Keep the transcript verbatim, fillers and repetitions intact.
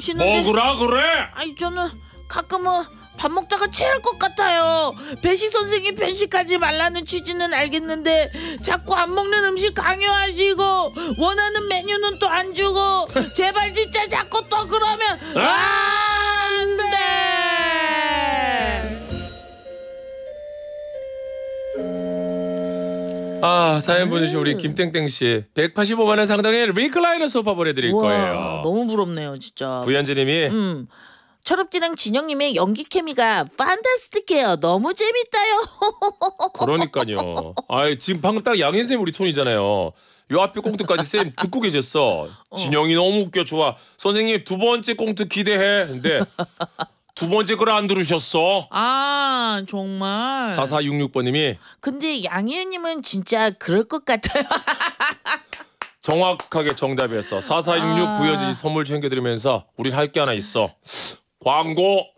그러시는데 먹으라 그래. 아니 저는 가끔은 밥 먹다가 체할 것 같아요. 배식 선생님 편식하지 말라는 취지는 알겠는데 자꾸 안 먹는 음식 강요하시고 원하는 메뉴는 또 안 주고 제발 진짜 자꾸 또 그러면 안 돼. 아, 사연 보내주신 우리 김땡땡씨 백팔십오만 원 상당의 리클라이너 소파 보내드릴 우와, 거예요. 너무 부럽네요 진짜. 부현재님이 음. 철업디랑 진영님의 연기 케미가 판타스틱해요. 너무 재밌다요. 그러니까요. 아, 지금 방금 딱 양현 쌤 우리 톤이잖아요. 요 앞에 꽁트까지 쌤 듣고 계셨어. 진영이 너무 웃겨 좋아. 선생님 두 번째 꽁트 기대해. 근데 두 번째 걸 안 들으셨어. 아 정말. 사사육육 번님이 근데 양희은님은 진짜 그럴 것 같아요. 정확하게 정답이었어. 사사육육 아. 부여지 선물 챙겨드리면서 우린 할 게 하나 있어. 광고.